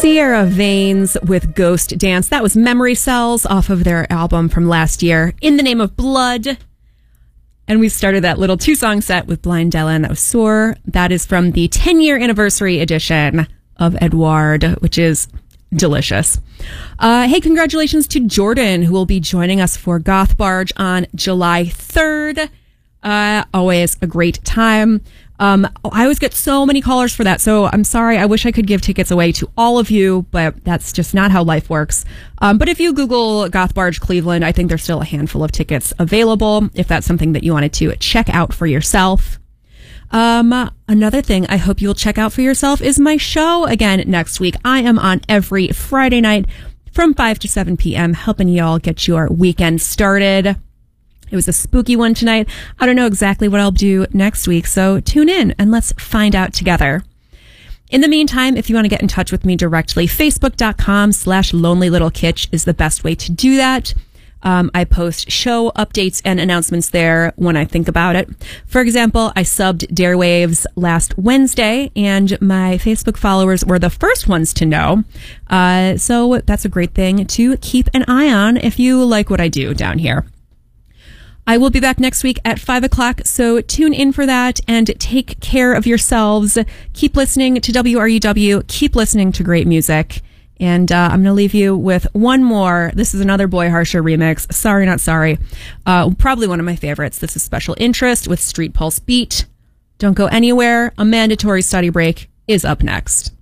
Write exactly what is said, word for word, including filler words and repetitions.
Sierra Veins with Ghost Dance. That was Memory Cells off of their album from last year, In the Name of Blood. And we started that little two-song set with Blind Della, that was Soar. That is from the ten-year anniversary edition of Edouard, which is delicious. Uh, hey, congratulations to Jordan, who will be joining us for Goth Barge on July third. Uh, always a great time. Um, I always get so many callers for that, so I'm sorry. I wish I could give tickets away to all of you, but that's just not how life works. Um, but if you Google Goth Barge Cleveland, I think there's still a handful of tickets available if that's something that you wanted to check out for yourself. Um, another thing I hope you'll check out for yourself is my show again next week. I am on every Friday night from five to seven p.m. helping y'all get your weekend started. It was a spooky one tonight. I don't know exactly what I'll do next week, so tune in and let's find out together. In the meantime, if you want to get in touch with me directly, facebook.com slash lonely little kitsch is the best way to do that. Um, I post show updates and announcements there when I think about it. For example, I subbed Darewaves last Wednesday, and my Facebook followers were the first ones to know. Uh, so that's a great thing to keep an eye on if you like what I do down here. I will be back next week at five o'clock, so tune in for that and take care of yourselves. Keep listening to W R U W. Keep listening to great music. And uh, I'm going to leave you with one more. This is another Boy Harsher remix. Sorry Not Sorry. Uh, probably one of my favorites. This is Special Interest with Street Pulse Beat. Don't go anywhere. A mandatory study break is up next.